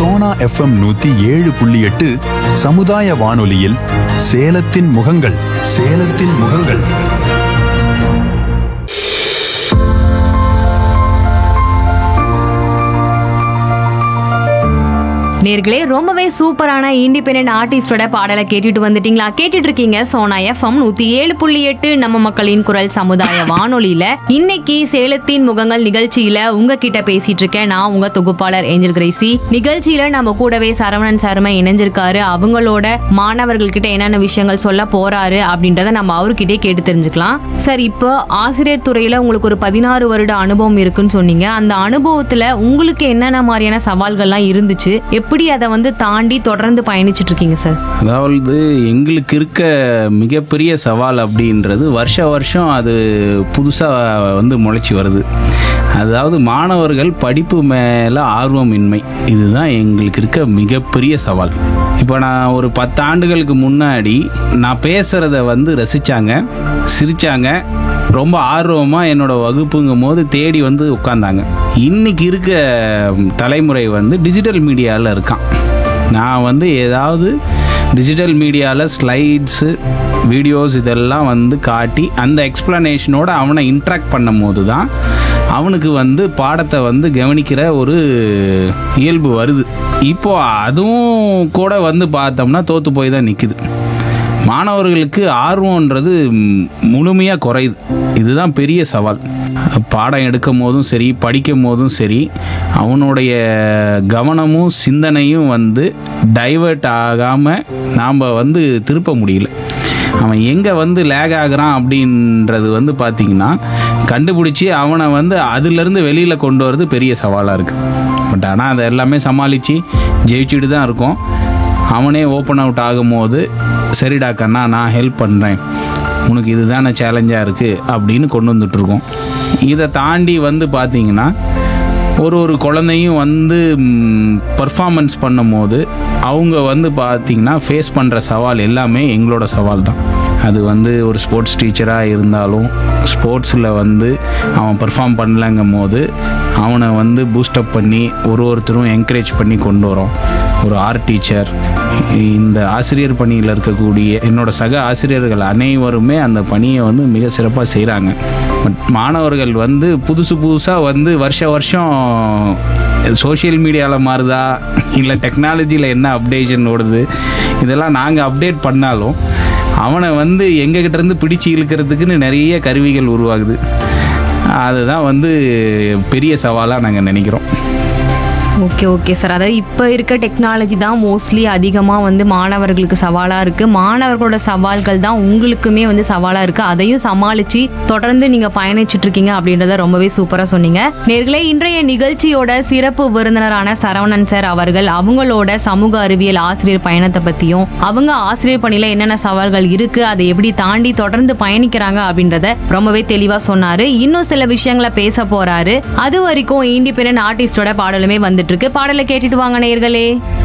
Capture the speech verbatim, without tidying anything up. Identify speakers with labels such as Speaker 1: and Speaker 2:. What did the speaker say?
Speaker 1: Sona FM நூத்தி ஏழு புள்ளி எட்டு சமுதாய வானொலியில் சேலத்தின் முகங்கள் சேலத்தின் முகங்கள்.
Speaker 2: நேர்களே, ரொம்பவே சூப்பரான இண்டிபெண்டன்ட் ஆர்டிஸ்டோட பாடலை கேட்டுட்டு வந்துட்டீங்களா? கேட்டுட்டு இருக்கீங்க சோனா எஃப்எம் நூத்தி ஏழு புள்ளி எட்டு நம்ம மக்களின் குரல் சமுதாய வானொலியில. இன்னைக்கு சேலத்தின் முகங்கள் நிகழ்ச்சியில உங்ககிட்ட பேசிட்டு இருக்கேன் நான், உங்க தொகுப்பாளர் ஏஞ்சல் கிரேசி. நிகழ்ச்சியில நம்ம கூடவே சரவணன் சர்மா இணைஞ்சிருக்காரு. அவங்களோட மாணவர்கள் கிட்ட என்னென்ன விஷயங்கள் சொல்ல போறாரு அப்படின்றத நம்ம அவர்கிட்டே கேட்டு தெரிஞ்சுக்கலாம். சார், இப்போ ஆசிரியர் துறையில உங்களுக்கு ஒரு பதினாறு வருட அனுபவம் இருக்குன்னு சொன்னீங்க. அந்த அனுபவத்துல உங்களுக்கு என்னென்ன மாதிரியான சவால்கள்லாம் இருந்துச்சு? எப்படி அதை வந்து தாண்டி தொடர்ந்து பயணிச்சுட்டு இருக்கீங்க சார்?
Speaker 3: அதாவது எங்களுக்கு இருக்க மிகப்பெரிய சவால் அப்படின்றது வருஷ வருஷம் அது புதுசாக வந்து முளைச்சி வருது. அதாவது மாணவர்கள் படிப்பு மேலே ஆர்வமின்மை, இதுதான் எங்களுக்கு இருக்க மிகப்பெரிய சவால். இப்போ நான் ஒரு பத்து ஆண்டுகளுக்கு முன்னாடி நான் பேசுகிறத வந்து ரசித்தாங்க, சிரித்தாங்க, ரொம்ப ஆர்வமாக என்னோட வகுப்புங்கும் போது தேடி வந்து உட்காந்தாங்க. இன்னைக்கு இருக்க தலைமுறை வந்து டிஜிட்டல் மீடியாவில் இருக்கான். நான் வந்து ஏதாவது டிஜிட்டல் மீடியாவில் ஸ்லைட்ஸு வீடியோஸ் இதெல்லாம் வந்து காட்டி அந்த எக்ஸ்ப்ளனேஷனோடு அவனை இன்ட்ராக்ட் பண்ணும் போது தான் அவனுக்கு வந்து பாடத்தை வந்து கவனிக்கிற ஒரு இயல்பு வருது. இப்போ அதுவும் கூட வந்து பார்த்தோம்னா தோற்று போய் தான் நிற்குது. மாணவர்களுக்கு ஆர்வம்ன்றது முழுமையாக குறையுது. இதுதான் பெரிய சவால். பாடம் எடுக்கும் போதும் சரி, படிக்கும் போதும் சரி, அவனுடைய கவனமும் சிந்தனையும் வந்து டைவர்ட் ஆகாமல் நாம் வந்து திருப்ப முடியல. அவன் எங்கே வந்து லேக் ஆகுறான் அப்படின்றது வந்து பார்த்திங்கன்னா கண்டுபிடிச்சி அவனை வந்து அதிலேருந்து வெளியில் கொண்டு வரது பெரிய சவாலாக இருக்குது. பட் ஆனால் அதை எல்லாமே சமாளித்து ஜெயிச்சுட்டு தான் இருக்கோம். அவனே ஓப்பன் அவுட் ஆகும்போது சரிடா கண்ணா நான் ஹெல்ப் பண்ணுறேன், உனக்கு இதுதானே சேலஞ்சாக இருக்குது அப்படின்னு கொண்டு வந்துட்ருக்கோம். இதை தாண்டி வந்து பார்த்திங்கன்னா ஒரு ஒரு குழந்தையும் வந்து பர்ஃபார்மன்ஸ் பண்ணும் போது அவங்க வந்து பார்த்திங்கன்னா ஃபேஸ் பண்ணுற சவால் எல்லாமே எங்களோட சவால் தான். அது வந்து ஒரு ஸ்போர்ட்ஸ் டீச்சராக இருந்தாலும் ஸ்போர்ட்ஸில் வந்து அவன் பர்ஃபார்ம் பண்ணலங்கும் போது அவனை வந்து பூஸ்டப் பண்ணி ஒரு ஒருத்தரும் என்கரேஜ் பண்ணி கொண்டு வரோம். ஒரு ஆர்ட் டீச்சர், இந்த ஆசிரியர் பணியில் இருக்கக்கூடிய என்னோட சக ஆசிரியர்கள் அனைவருமே அந்த பணியை வந்து மிக சிறப்பாக செய்கிறாங்க. பட் மாணவர்கள் வந்து புதுசு புதுசாக வந்து வருஷ வருஷம் சோஷியல் மீடியாவில் மாறுதா இல்லை டெக்னாலஜியில் என்ன அப்டேஷன் ஓடுது இதெல்லாம் நாங்கள் அப்டேட் பண்ணாலும் அவனை வந்து எங்ககிட்டேருந்து பிடிச்சி இழுக்கிறதுக்குன்னு நிறைய கருவிகள் உருவாகுது. அதுதான் வந்து பெரிய சவாலாக நாங்கள் நினைக்கிறோம்.
Speaker 2: ஓகே ஓகே சார், அதாவது இப்போ இருக்க டெக்னாலஜி தான் மோஸ்ட்லி அதிகமாக வந்து மாணவர்களுக்கு சவாலாக இருக்குது. மாணவர்களோட சவால்கள் தான் உங்களுக்குமே வந்து சவாலாக இருக்குது. அதையும் சமாளித்து தொடர்ந்து நீங்கள் பயணிச்சுட்டு இருக்கீங்க அப்படின்றத ரொம்பவே சூப்பராக சொன்னீங்க. நேர்களே, இன்றைய நிகழ்ச்சியோட சிறப்பு விருந்தினரான சரவணன் சார் அவர்கள் அவங்களோட சமூக அறிவியல் ஆசிரியர் பயணத்தை பற்றியும் அவங்க ஆசிரியர் பணியில் என்னென்ன சவால்கள் இருக்குது, அதை எப்படி தாண்டி தொடர்ந்து பயணிக்கிறாங்க அப்படின்றத ரொம்பவே தெளிவாக சொன்னார். இன்னும் சில விஷயங்களை பேச போகிறாரு. அது வரைக்கும் இண்டிபெண்டன்ட் ஆர்டிஸ்டோட பாடலுமே வந்துட்டு இருக்கு. பாடலை கேட்டுட்டு வாங்க நேயர்களே.